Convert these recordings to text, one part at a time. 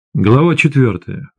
Глава 4.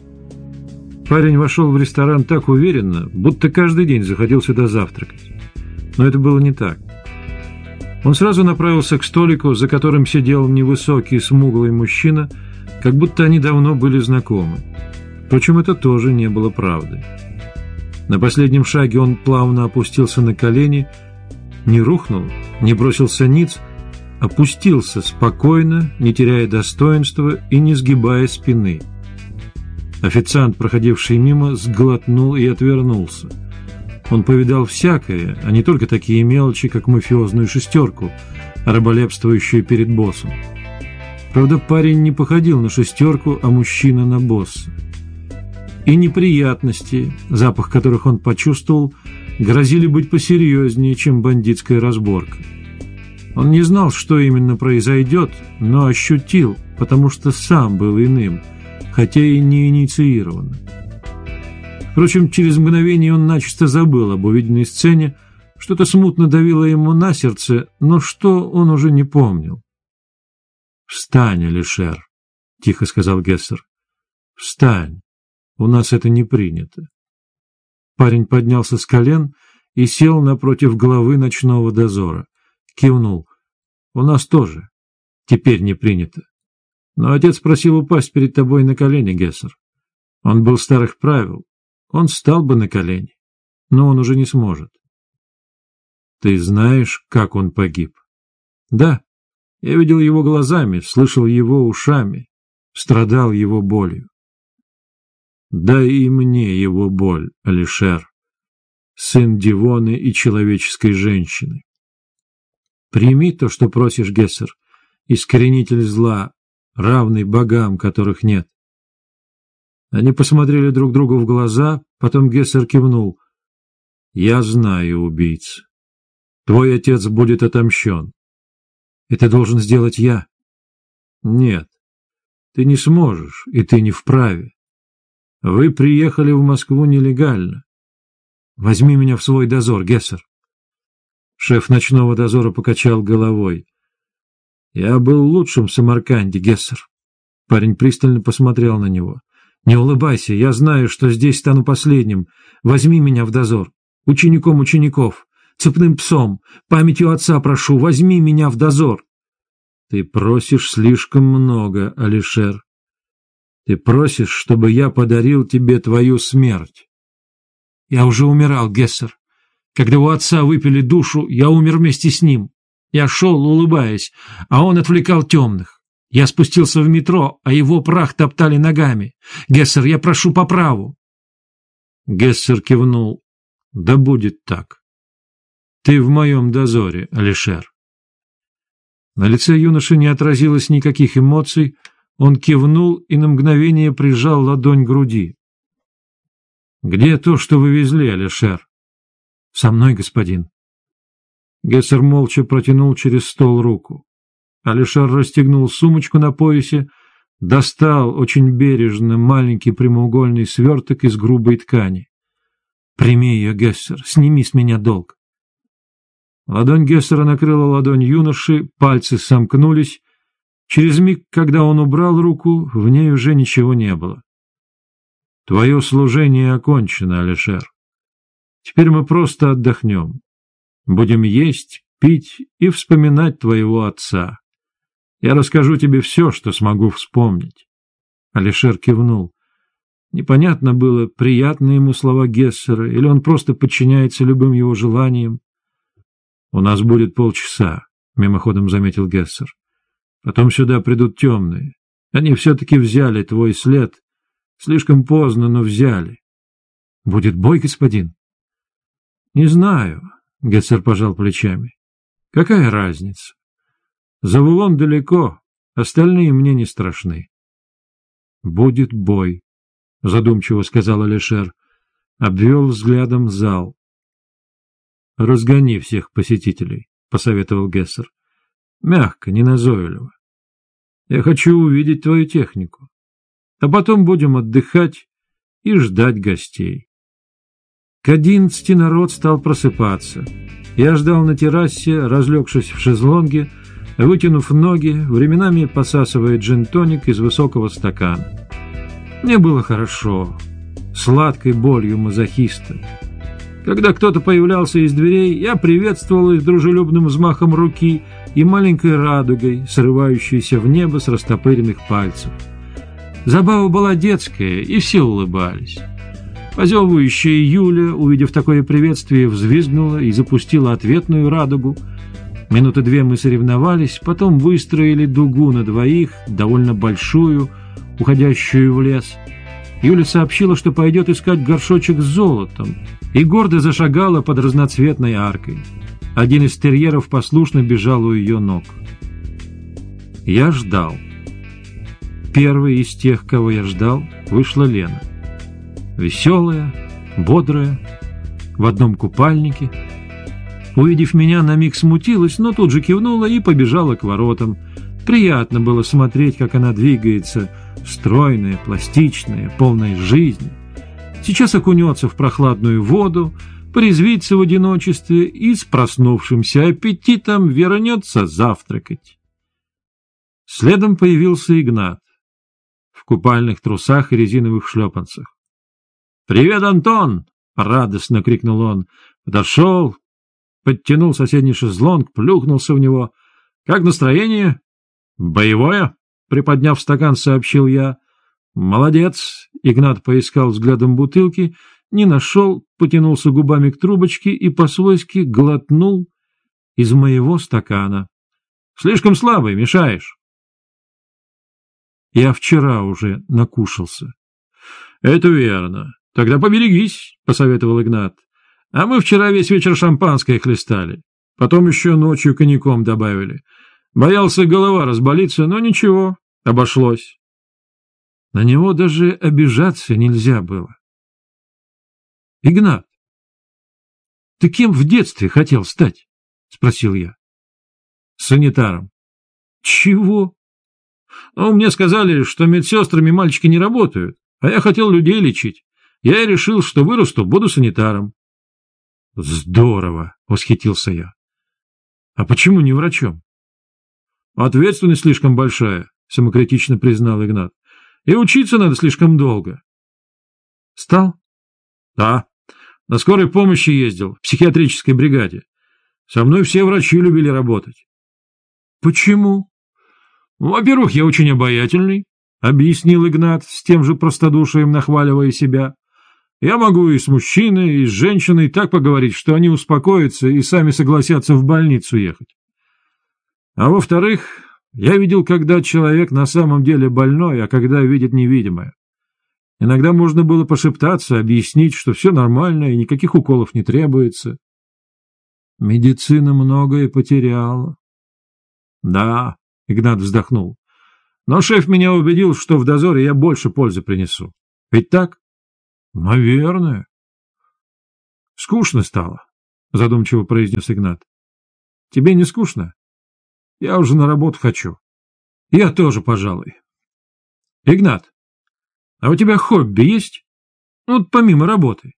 Парень вошел в ресторан так уверенно, будто каждый день заходил сюда завтракать. Но это было не так. Он сразу направился к столику, за которым сидел невысокий, смуглый мужчина, как будто они давно были знакомы. Впрочем, это тоже не было правдой. На последнем шаге он плавно опустился на колени, не рухнул, не бросился ниц, опустился спокойно, не теряя достоинства и не сгибая спины. Официант, проходивший мимо, сглотнул и отвернулся. Он повидал всякое, а не только такие мелочи, как мафиозную шестерку, раболепствующую перед боссом. Правда, парень не походил на шестерку, а мужчина на босса. И неприятности, запах которых он почувствовал, грозили быть посерьезнее, чем бандитская разборка. Он не знал, что именно произойдет, но ощутил, потому что сам был иным, хотя и не инициированным. Впрочем, через мгновение он начисто забыл об увиденной сцене, что-то смутно давило ему на сердце, но что он уже не помнил. «Встань, Алишер», — тихо сказал Гессер. «Встань, у нас это не принято». Парень поднялся с колен и сел напротив главы ночного дозора. Кивнул. «У нас тоже. Теперь не принято. Но отец просил упасть перед тобой на колени, Гессер. Он был старых правил. Он встал бы на колени, но он уже не сможет». «Ты знаешь, как он погиб?» «Да. Я видел его глазами, слышал его ушами, страдал его болью». «Дай и мне его боль, Алишер, сын Дивоны и человеческой женщины. Прими то, что просишь, Гессер, искоренитель зла, равный богам, которых нет». Они посмотрели друг другу в глаза, потом Гессер кивнул. «Я знаю убийц. Твой отец будет отомщен. Это должен сделать я». «Нет, ты не сможешь, и ты не вправе. Вы приехали в Москву нелегально. Возьми меня в свой дозор, Гессер». Шеф ночного дозора покачал головой. «Я был лучшим в Самарканде, Гессер». Парень пристально посмотрел на него. «Не улыбайся, я знаю, что здесь стану последним. Возьми меня в дозор. Учеником учеников, цепным псом, памятью отца прошу, возьми меня в дозор». «Ты просишь слишком много, Алишер. Ты просишь, чтобы я подарил тебе твою смерть». «Я уже умирал, Гессер. Когда у отца выпили душу, я умер вместе с ним. Я шел, улыбаясь, а он отвлекал темных. Я спустился в метро, а его прах топтали ногами. Гессер, я прошу по праву». Гессер кивнул. «Да будет так. Ты в моем дозоре, Алишер». На лице юноши не отразилось никаких эмоций, он кивнул и на мгновение прижал ладонь к груди. «Где то, что вы везли, Алишер?» «Со мной, господин». Гессер молча протянул через стол руку. Алишер расстегнул сумочку на поясе, достал очень бережно маленький прямоугольный сверток из грубой ткани. «Прими ее, Гессер, сними с меня долг». Ладонь Гессера накрыла ладонь юноши, пальцы сомкнулись. Через миг, когда он убрал руку, в ней уже ничего не было. «Твое служение окончено, Алишер. Теперь мы просто отдохнем. Будем есть, пить и вспоминать твоего отца. Я расскажу тебе все, что смогу вспомнить». Алишер кивнул. Непонятно было, приятны ему слова Гессера, или он просто подчиняется любым его желаниям. «У нас будет полчаса», — мимоходом заметил Гессер. «Потом сюда придут темные. Они все-таки взяли твой след. Слишком поздно, но взяли». «Будет бой, господин?» «Не знаю», — Гессер пожал плечами. «Какая разница? Завулон далеко, остальные мне не страшны». «Будет бой», — задумчиво сказал Алишер, обвел взглядом зал. «Разгони всех посетителей», — посоветовал Гессер. «Мягко, неназойливо. Я хочу увидеть твою технику. А потом будем отдыхать и ждать гостей». К 11 народ стал просыпаться. Я ждал на террасе, разлегшись в шезлонге, вытянув ноги, временами посасывая джин-тоник из высокого стакана. Мне было хорошо, сладкой болью мазохиста. Когда кто-то появлялся из дверей, я приветствовал их дружелюбным взмахом руки и маленькой радугой, срывающейся в небо с растопыренных пальцев. Забава была детская, и все улыбались. Позевывающая Юля, увидев такое приветствие, взвизгнула и запустила ответную радугу. Минуты две мы соревновались, потом выстроили дугу на двоих, довольно большую, уходящую в лес. Юля сообщила, что пойдет искать горшочек с золотом, и гордо зашагала под разноцветной аркой. Один из терьеров послушно бежал у ее ног. Я ждал. Первой из тех, кого я ждал, вышла Лена. Веселая, бодрая, в одном купальнике. Увидев меня, на миг смутилась, но тут же кивнула и побежала к воротам. Приятно было смотреть, как она двигается, стройная, пластичная, полная жизни. Сейчас окунется в прохладную воду, порезвится в одиночестве и с проснувшимся аппетитом вернется завтракать. Следом появился Игнат в купальных трусах и резиновых шлепанцах. «Привет, Антон!» — радостно крикнул он. Подошел, подтянул соседний шезлонг, плюхнулся в него. «Как настроение?» «Боевое?» — приподняв стакан, сообщил я. «Молодец!» — Игнат поискал взглядом бутылки, не нашел, потянулся губами к трубочке и по-свойски глотнул из моего стакана. «Слишком слабый, мешаешь». Я вчера уже накушался. «Это верно. Тогда поберегись», — посоветовал Игнат. «А мы вчера весь вечер шампанское хлестали. Потом еще ночью коньяком добавили. Боялся голова разболится, но ничего, обошлось». На него даже обижаться нельзя было. «Игнат, ты кем в детстве хотел стать?» — спросил я. «Санитаром». «Чего?» «Ну, мне сказали, что медсестрами мальчики не работают, а я хотел людей лечить. Я и решил, что вырасту, буду санитаром». «Здорово!» — восхитился я. «А почему не врачом?» «Ответственность слишком большая», — самокритично признал Игнат. «И учиться надо слишком долго». «Стал?» «Да. На скорой помощи ездил, в психиатрической бригаде. Со мной все врачи любили работать». «Почему?» «Во-первых, я очень обаятельный», — объяснил Игнат, с тем же простодушием нахваливая себя. «Я могу и с мужчиной, и с женщиной так поговорить, что они успокоятся и сами согласятся в больницу ехать. А во-вторых, я видел, когда человек на самом деле больной, а когда видит невидимое. Иногда можно было пошептаться, объяснить, что все нормально и никаких уколов не требуется. Медицина многое потеряла». «Да», — Игнат вздохнул, — «но шеф меня убедил, что в дозоре я больше пользы принесу. Ведь так?» «Наверное». «Скучно стало», — задумчиво произнес Игнат. «Тебе не скучно? Я уже на работу хочу». «Я тоже, пожалуй». «Игнат, а у тебя хобби есть? Вот помимо работы».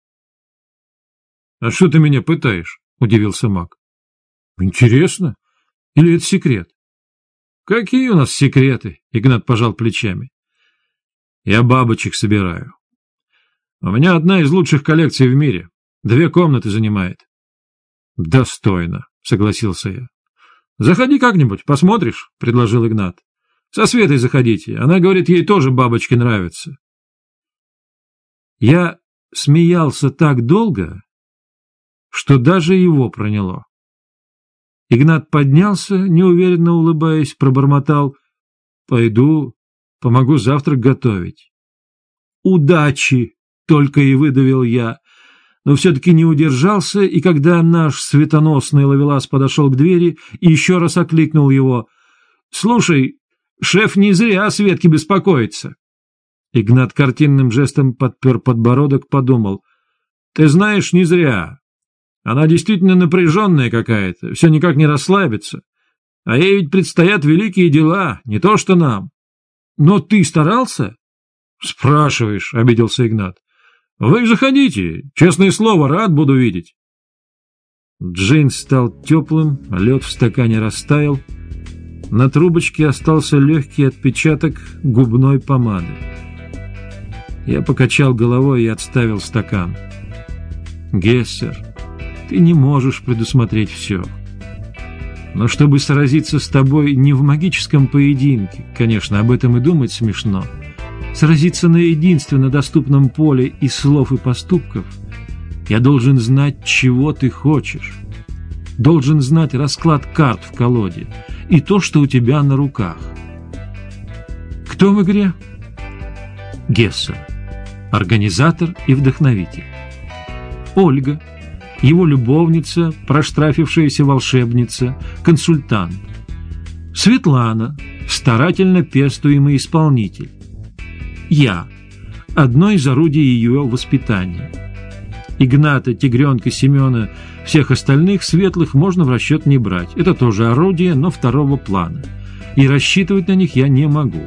«А что ты меня пытаешь?» — удивился Мак. «Интересно. Или это секрет?» «Какие у нас секреты?» — Игнат пожал плечами. «Я бабочек собираю. У меня одна из лучших коллекций в мире. 2 комнаты занимает». «Достойно», — согласился я. «Заходи как-нибудь, посмотришь», — предложил Игнат. «Со Светой заходите. Она говорит, ей тоже бабочки нравятся». Я смеялся так долго, что даже его проняло. Игнат поднялся, неуверенно улыбаясь, пробормотал: «Пойду, помогу завтрак готовить». «Удачи!» — только и выдавил я, но все-таки не удержался, и когда наш светоносный ловелас подошел к двери и еще раз окликнул его: «Слушай, шеф не зря о Светке беспокоится». Игнат картинным жестом подпер подбородок, подумал: «Ты знаешь, не зря. Она действительно напряженная какая-то, все никак не расслабится. А ей ведь предстоят великие дела, не то что нам». «Но ты старался?» «Спрашиваешь», — обиделся Игнат. «Вы заходите, честное слово, рад буду видеть». Джин стал теплым, лед в стакане растаял. На трубочке остался легкий отпечаток губной помады. Я покачал головой и отставил стакан. «Гессер, ты не можешь предусмотреть все. Но чтобы сразиться с тобой не в магическом поединке, конечно, об этом и думать смешно, сразиться на единственно доступном поле из слов и поступков, я должен знать, чего ты хочешь. Должен знать расклад карт в колоде и то, что у тебя на руках. Кто в игре? Гессер, организатор и вдохновитель. Ольга, его любовница, проштрафившаяся волшебница, консультант. Светлана, старательно пестуемый исполнитель. Я, одно из орудий ее воспитания. Игната, Тигренка, Семена, всех остальных светлых можно в расчет не брать. Это тоже орудие, но второго плана. И рассчитывать на них я не могу.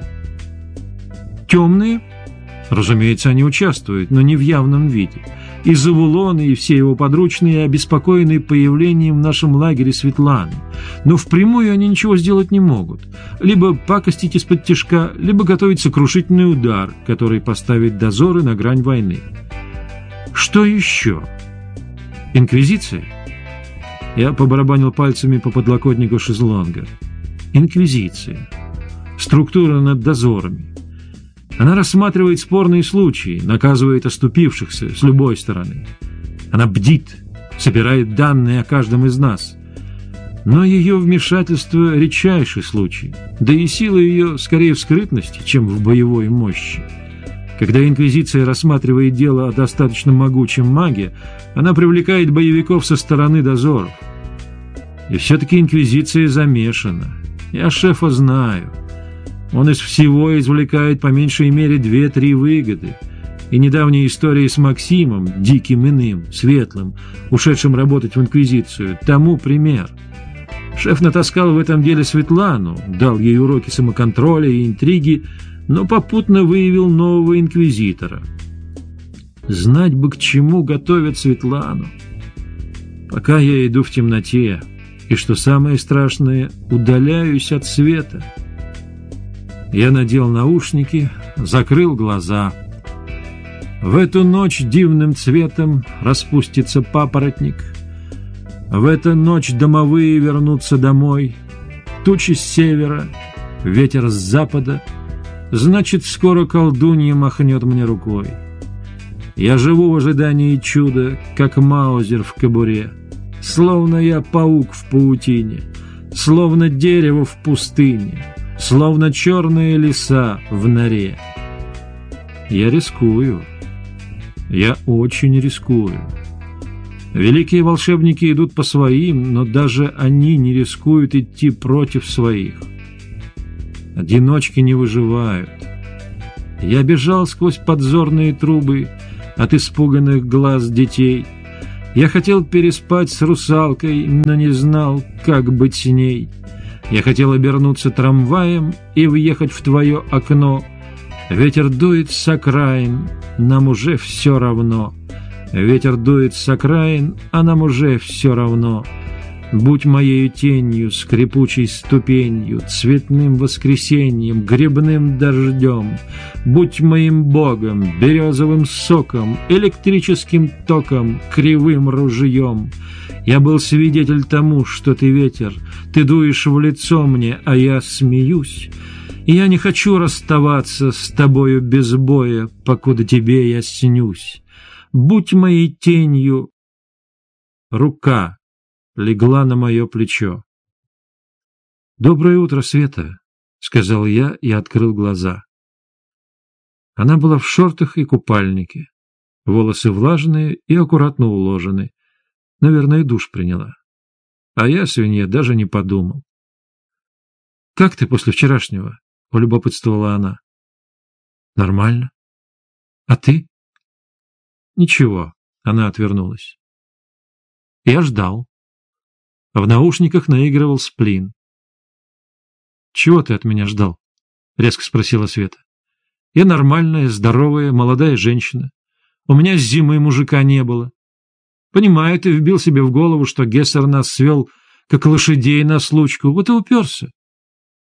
Темные? Разумеется, они участвуют, но не в явном виде. И Завулон, и все его подручные обеспокоены появлением в нашем лагере Светланы. Но впрямую они ничего сделать не могут. Либо пакостить из-под тишка, либо готовить сокрушительный удар, который поставит дозоры на грань войны. Что еще? Инквизиция? Я побарабанил пальцами по подлокотнику шезлонга. Инквизиция. Структура над дозорами. Она рассматривает спорные случаи, наказывает оступившихся с любой стороны. Она бдит, собирает данные о каждом из нас. Но ее вмешательство – редчайший случай, да и сила ее скорее в скрытности, чем в боевой мощи. Когда Инквизиция рассматривает дело о достаточно могучем маге, она привлекает боевиков со стороны дозоров. И все-таки Инквизиция замешана. Я шефа знаю. Он из всего извлекает по меньшей мере 2-3 выгоды. И недавняя история с Максимом, диким иным, светлым, ушедшим работать в Инквизицию, тому пример. Шеф натаскал в этом деле Светлану, дал ей уроки самоконтроля и интриги, но попутно выявил нового инквизитора. Знать бы, к чему готовят Светлану. Пока я иду в темноте, и, что самое страшное, удаляюсь от света. Я надел наушники, закрыл глаза. В эту ночь дивным цветом распустится папоротник. В эту ночь домовые вернутся домой. Тучи с севера, ветер с запада. Значит, скоро колдунья махнет мне рукой. Я живу в ожидании чуда, как маузер в кобуре. Словно я паук в паутине, словно дерево в пустыне, словно черные леса в норе. Я рискую. Я очень рискую. Великие волшебники идут по своим, но даже они не рискуют идти против своих. Одиночки не выживают. Я бежал сквозь подзорные трубы от испуганных глаз детей. Я хотел переспать с русалкой, но не знал, как быть с ней. Я хотел обернуться трамваем и въехать в твое окно. Ветер дует с окраин, нам уже все равно. Ветер дует с окраин, а нам уже все равно. Будь моею тенью, скрипучей ступенью, цветным воскресеньем, грибным дождем. Будь моим богом, березовым соком, электрическим током, кривым ружьем. Я был свидетель тому, что ты ветер, ты дуешь в лицо мне, а я смеюсь. И я не хочу расставаться с тобою без боя, покуда тебе я снюсь. Будь моей тенью. Рука легла на мое плечо. «Доброе утро, Света», — сказал я и открыл глаза. Она была в шортах и купальнике, волосы влажные и аккуратно уложены. Наверное, душ приняла. А я, свинья, даже не подумал. «Как ты после вчерашнего?» — полюбопытствовала она. «Нормально. А ты?» «Ничего», — она отвернулась. Я ждал. В наушниках наигрывал Сплин. «Чего ты от меня ждал?» — резко спросила Света. «Я нормальная, здоровая, молодая женщина. У меня с зимой мужика не было. Понимаю, ты вбил себе в голову, что Гессер нас свел, как лошадей на случку. Вот и уперся.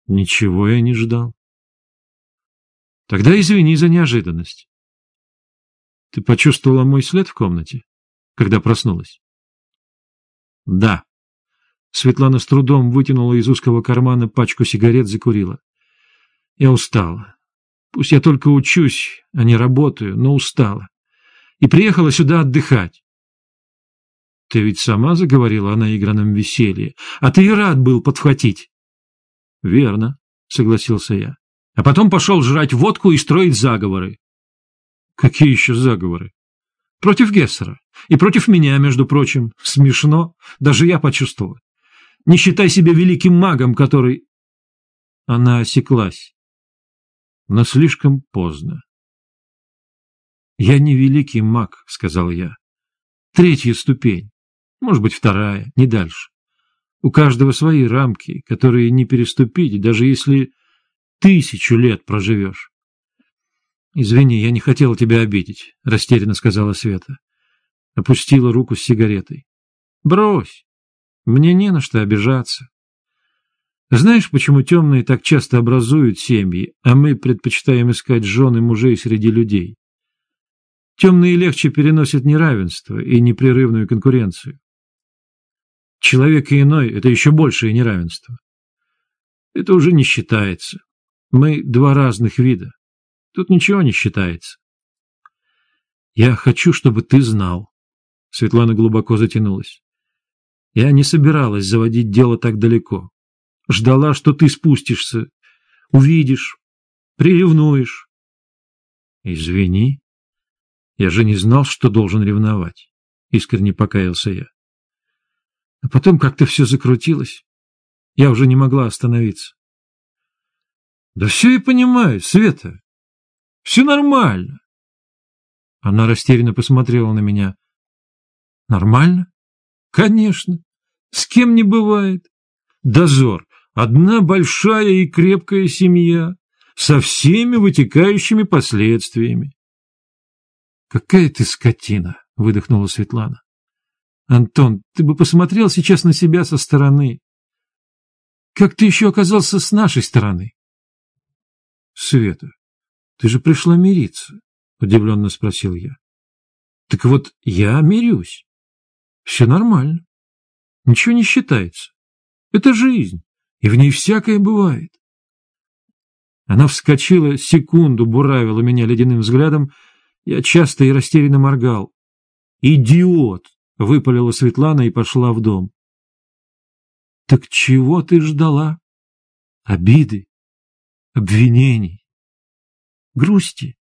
Ничего я не ждал. Тогда извини за неожиданность. Ты почувствовала мой след в комнате, когда проснулась? Да. Светлана с трудом вытянула из узкого кармана пачку сигарет, закурила. Я устала. Пусть я только учусь, а не работаю, но устала. И приехала сюда отдыхать. Ты ведь сама заговорила о наигранном веселье, а ты и рад был подхватить. Верно, согласился я. А потом пошел жрать водку и строить заговоры. Какие еще заговоры? Против Гессера. И против меня, между прочим. Смешно. Даже я почувствовала. Не считай себя великим магом, который... Она осеклась. Но слишком поздно. «Я не великий маг», — сказал я. «Третья ступень. Может быть, вторая, не дальше. У каждого свои рамки, которые не переступить, даже если 1000 лет проживешь». «Извини, я не хотела тебя обидеть», — растерянно сказала Света. Опустила руку с сигаретой. «Брось. Мне не на что обижаться. Знаешь, почему темные так часто образуют семьи, а мы предпочитаем искать жен и мужей среди людей? Темные легче переносят неравенство и непрерывную конкуренцию. Человек и иной — это еще большее неравенство. Это уже не считается. Мы два разных вида. Тут ничего не считается. Я хочу, чтобы ты знал. Светлана глубоко затянулась. Я не собиралась заводить дело так далеко. Ждала, что ты спустишься, увидишь, приревнуешь. Извини. Я же не знал, что должен ревновать. Искренне покаялся я. А потом как-то все закрутилось. Я уже не могла остановиться. Да все я понимаю, Света. Все нормально. Она растерянно посмотрела на меня. Нормально? Конечно. С кем не бывает. Дозор. Одна большая и крепкая семья. Со всеми вытекающими последствиями. «Какая ты скотина!» — выдохнула Светлана. «Антон, ты бы посмотрел сейчас на себя со стороны. Как ты еще оказался с нашей стороны?» «Света, ты же пришла мириться», — удивленно спросил я. «Так вот, я мирюсь. Все нормально. Ничего не считается. Это жизнь, и в ней всякое бывает». Она вскочила, секунду буравила меня ледяным взглядом. Я часто и растерянно моргал. «Идиот!» — выпалила Светлана и пошла в дом. «Так чего ты ждала? Обиды? Обвинений? Грусти?»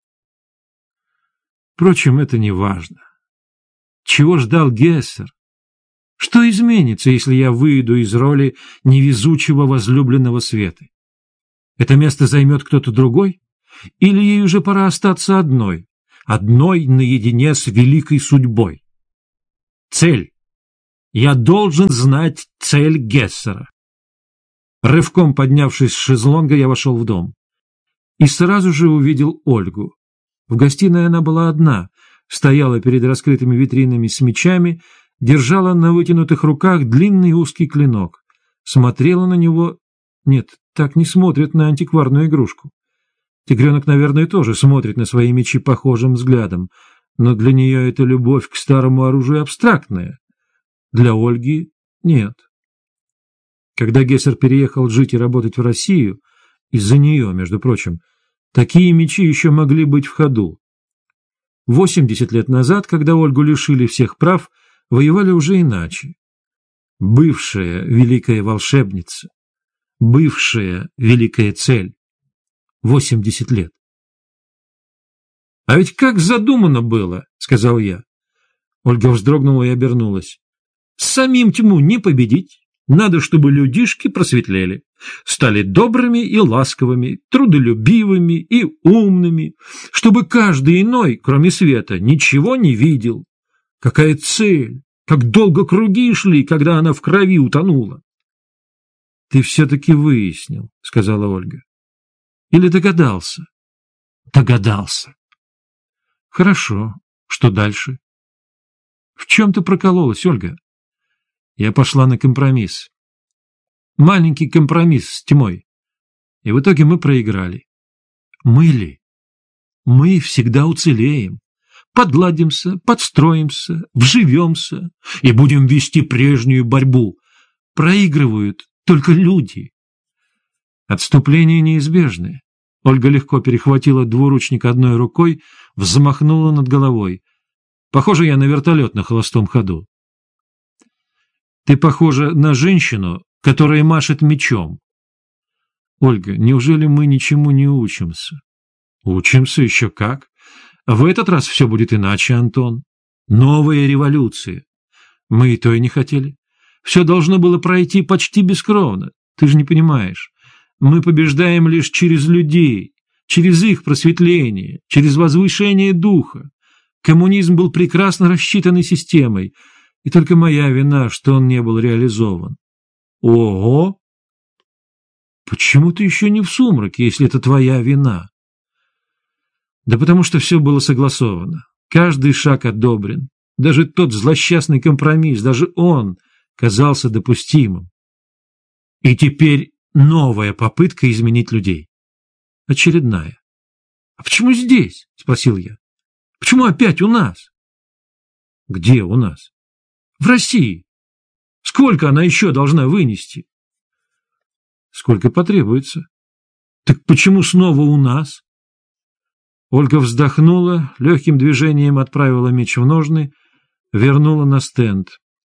Впрочем, это не важно. Чего ждал Гессер? Что изменится, если я выйду из роли невезучего возлюбленного Светы? Это место займет кто-то другой? Или ей уже пора остаться одной? Одной наедине с великой судьбой. Цель. Я должен знать цель Гессера. Рывком поднявшись с шезлонга, я вошел в дом. И сразу же увидел Ольгу. В гостиной она была одна, стояла перед раскрытыми витринами с мечами, держала на вытянутых руках длинный узкий клинок, смотрела на него... Нет, так не смотрят на антикварную игрушку. Тигренок, наверное, тоже смотрит на свои мечи похожим взглядом, но для нее эта любовь к старому оружию абстрактная. Для Ольги нет. Когда Гессер переехал жить и работать в Россию, из-за нее, между прочим, такие мечи еще могли быть в ходу. 80 лет назад, когда Ольгу лишили всех прав, воевали уже иначе. Бывшая великая волшебница, бывшая великая цель. 80 лет. «А ведь как задумано было», — сказал я. Ольга вздрогнула и обернулась. «Самим тьму не победить. Надо, чтобы людишки просветлели, стали добрыми и ласковыми, трудолюбивыми и умными, чтобы каждый иной, кроме света, ничего не видел. Какая цель! Как долго круги шли, когда она в крови утонула!» «Ты все-таки выяснил», — сказала Ольга. «Или догадался?» «Догадался». «Хорошо. Что дальше?» «В чем ты прокололась, Ольга?» Я пошла на компромисс. Маленький компромисс с тьмой. И в итоге мы проиграли. Мы ли? Мы всегда уцелеем, подладимся, подстроимся, вживемся и будем вести прежнюю борьбу. Проигрывают только люди. Отступление неизбежное. Ольга легко перехватила двуручник одной рукой, взмахнула над головой. Похоже, я на вертолет на холостом ходу. Ты похожа на женщину, которая машет мечом. Ольга, неужели мы ничему не учимся? Учимся еще как. В этот раз все будет иначе, Антон. Новая революция. Мы и то и не хотели. Все должно было пройти почти бескровно. Ты же не понимаешь. Мы побеждаем лишь через людей, через их просветление, через возвышение духа. Коммунизм был прекрасно рассчитанной системой, и только моя вина, что он не был реализован. Ого! Почему ты еще не в сумраке, если это твоя вина? Да потому что все было согласовано. Каждый шаг одобрен. Даже тот злосчастный компромисс, даже он казался допустимым. И теперь новая попытка изменить людей. Очередная. «А почему здесь?» – спросил я. «Почему опять у нас?» «Где у нас?» «В России. Сколько она еще должна вынести?» «Сколько потребуется». «Так почему снова у нас?» Ольга вздохнула, легким движением отправила меч в ножны, вернула на стенд.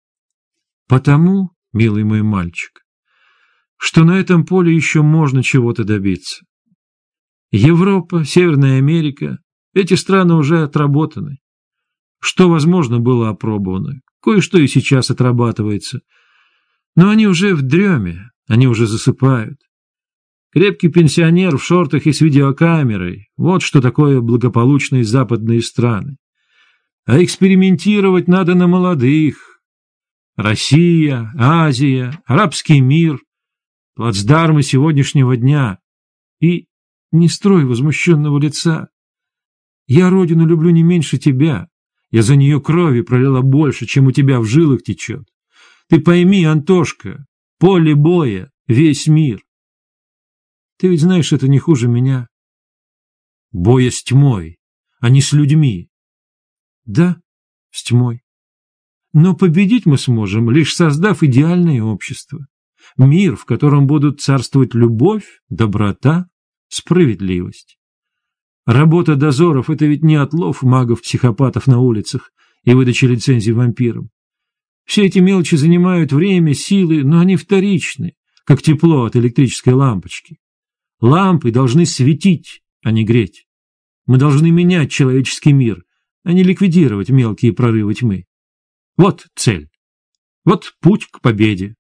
«Потому, милый мой мальчик, что на этом поле еще можно чего-то добиться. Европа, Северная Америка – эти страны уже отработаны. Что возможно было опробовано, кое-что и сейчас отрабатывается. Но они уже в дреме, они уже засыпают. Крепкий пенсионер в шортах и с видеокамерой – вот что такое благополучные западные страны. А экспериментировать надо на молодых. Россия, Азия, арабский мир – плацдармы сегодняшнего дня. И не строй возмущенного лица. Я родину люблю не меньше тебя. Я за нее крови пролила больше, чем у тебя в жилах течет. Ты пойми, Антошка, поле боя, весь мир. Ты ведь знаешь, это не хуже меня. Боя с тьмой, а не с людьми. Да, с тьмой. Но победить мы сможем, лишь создав идеальное общество. Мир, в котором будут царствовать любовь, доброта, справедливость. Работа дозоров – это ведь не отлов магов-психопатов на улицах и выдача лицензий вампирам. Все эти мелочи занимают время, силы, но они вторичны, как тепло от электрической лампочки. Лампы должны светить, а не греть. Мы должны менять человеческий мир, а не ликвидировать мелкие прорывы тьмы. Вот цель. Вот путь к победе.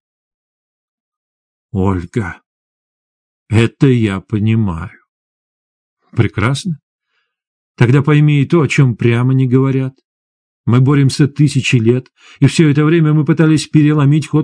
Ольга, это я понимаю. Прекрасно. Тогда пойми и то, о чем прямо не говорят. Мы боремся 1000 лет, и все это время мы пытались переломить ход